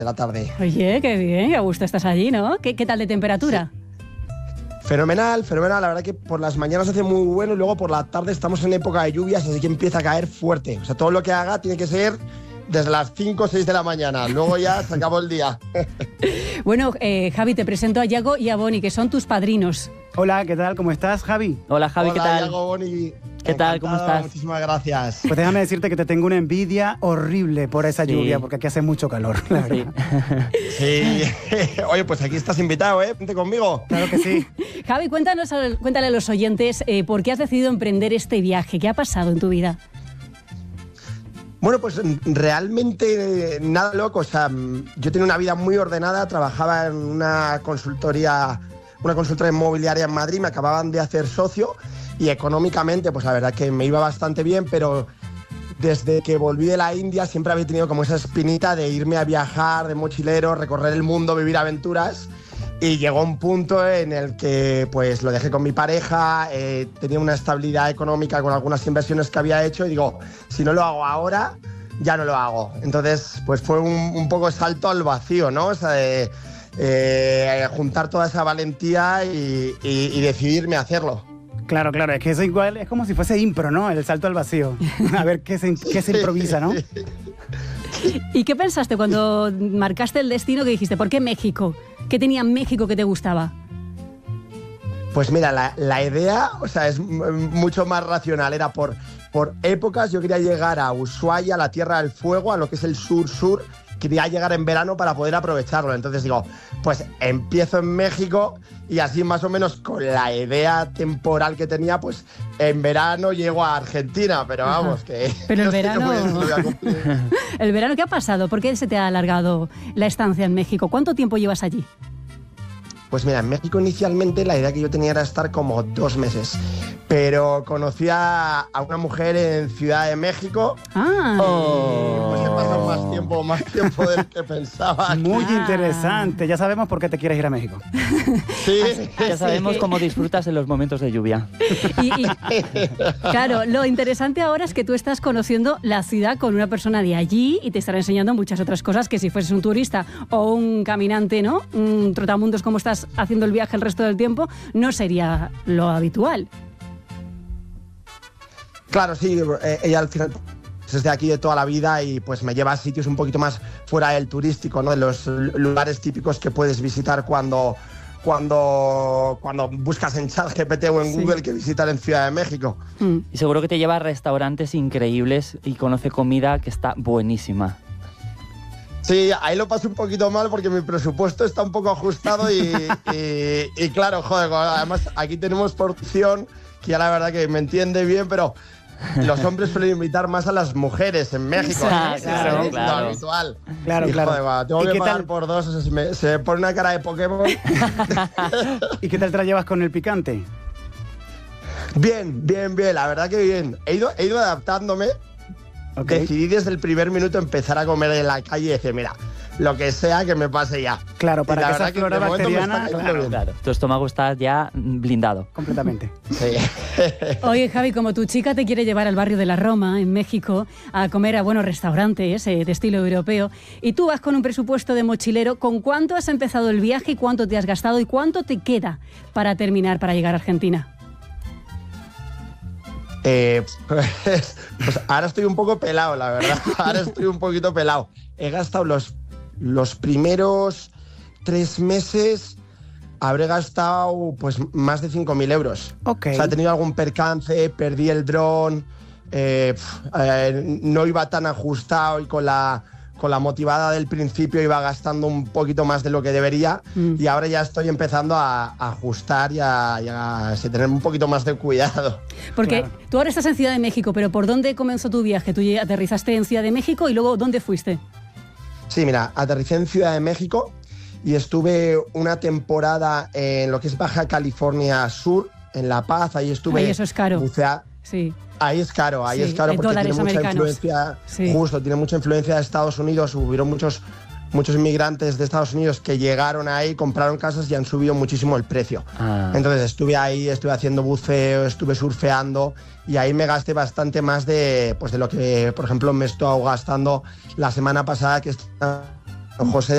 de la tarde. Oye, qué bien, qué a gusto estás allí, ¿no? ¿Qué tal de temperatura? Sí. Fenomenal, la verdad que por las mañanas hace muy bueno y luego por la tarde estamos en época de lluvias, así que empieza a caer fuerte. O sea, todo lo que haga tiene que ser desde las 5 o 6 de la mañana, luego ya se acabó el día. Bueno, Javi, te presento a Yago y a Boni, que son tus padrinos. Hola, ¿qué tal? ¿Cómo estás, Javi? Hola, Javi, ¿qué tal? Hola, Yago, Boni. ¿Qué tal? ¿Cómo estás? Muchísimas gracias. Pues déjame decirte que te tengo una envidia horrible por esa lluvia, porque aquí hace mucho calor, la verdad. Sí. Oye, pues aquí estás invitado, ¿eh? Vente conmigo. Claro que sí. Javi, cuéntale a los oyentes por qué has decidido emprender este viaje. ¿Qué ha pasado en tu vida? Bueno, pues realmente nada loco. O sea, yo tenía una vida muy ordenada, trabajaba en una consultora inmobiliaria en Madrid, me acababan de hacer socio y económicamente, pues la verdad que me iba bastante bien, pero desde que volví de la India siempre había tenido como esa espinita de irme a viajar de mochilero, recorrer el mundo, vivir aventuras. Y llegó un punto en el que pues lo dejé con mi pareja, tenía una estabilidad económica con algunas inversiones que había hecho y digo, si no lo hago ahora, ya no lo hago. Entonces pues fue un poco salto al vacío, ¿no? O sea, de juntar toda esa valentía y decidirme a hacerlo. Claro, es que eso igual es como si fuese impro, ¿no? El salto al vacío. A ver qué se improvisa, ¿no? ¿Y qué pensaste cuando marcaste el destino que dijiste? ¿Por qué México? ¿Qué tenía México que te gustaba? Pues mira, la idea, o sea, es mucho más racional. Era por épocas. Yo quería llegar a Ushuaia, a la Tierra del Fuego, a lo que es el sur. Quería llegar en verano para poder aprovecharlo. Entonces digo, pues empiezo en México y así más o menos con la idea temporal que tenía, pues en verano llego a Argentina. Pero vamos, que... Pero el no sé verano... si lo voy a cumplir. ¿El verano qué ha pasado? ¿Por qué se te ha alargado la estancia en México? ¿Cuánto tiempo llevas allí? Pues mira, en México inicialmente la idea que yo tenía era estar como 2 meses, pero conocí a una mujer en Ciudad de México y pues he pasado más tiempo del que pensaba. Muy interesante, ya sabemos por qué te quieres ir a México. Sí, ya sabemos cómo disfrutas en los momentos de lluvia. Y claro, lo interesante ahora es que tú estás conociendo la ciudad con una persona de allí y te estará enseñando muchas otras cosas que si fueses un turista o un caminante, ¿no? Un trotamundos como estás haciendo el viaje el resto del tiempo, no sería lo habitual. Claro, sí, ella al final es de aquí de toda la vida y pues me lleva a sitios un poquito más fuera del turístico, ¿no? De los lugares típicos que puedes visitar cuando buscas en ChatGPT o en Google que visitar en Ciudad de México. Y seguro que te lleva a restaurantes increíbles y conoce comida que está buenísima. Sí, ahí lo paso un poquito mal porque mi presupuesto está un poco ajustado y claro, joder, además aquí tenemos porción que ya la verdad que me entiende bien, pero los hombres suelen invitar más a las mujeres en México. Claro. Es lo habitual. Claro. Joder, tengo que pagar por 2, o sea, se me pone una cara de Pokémon. ¿Y qué tal te la llevas con el picante? Bien, la verdad que bien. He ido adaptándome. Okay. Decidí desde el primer minuto empezar a comer en la calle y decir, mira, lo que sea que me pase ya. Claro, para que esa flora bacteriana... Claro. Tu estómago está ya blindado. Completamente. Sí. Oye, Javi, como tu chica te quiere llevar al barrio de la Roma, en México, a comer a buenos restaurantes de estilo europeo, y tú vas con un presupuesto de mochilero, ¿con cuánto has empezado el viaje y cuánto te has gastado y cuánto te queda para terminar, para llegar a Argentina? Pues ahora estoy un poco pelado, la verdad. Ahora estoy un poquito pelado. He gastado los primeros 3 meses, habré gastado pues más de 5.000 euros. Okay. O sea, he tenido algún percance, perdí el dron, no iba tan ajustado y con la motivada del principio iba gastando un poquito más de lo que debería y ahora ya estoy empezando a ajustar y a tener un poquito más de cuidado. Porque tú ahora estás en Ciudad de México, pero ¿por dónde comenzó tu viaje? Tú aterrizaste en Ciudad de México y luego ¿dónde fuiste? Sí, mira, aterricé en Ciudad de México y estuve una temporada en lo que es Baja California Sur, en La Paz, ahí estuve... Ahí eso es caro. Sí. Ahí es caro porque tiene mucha influencia, tiene mucha influencia de Estados Unidos. Hubieron muchos inmigrantes de Estados Unidos que llegaron ahí, compraron casas y han subido muchísimo el precio. Entonces estuve ahí, estuve haciendo buceo, estuve surfeando y ahí me gasté bastante más de lo que, por ejemplo, me estoy gastando la semana pasada que está José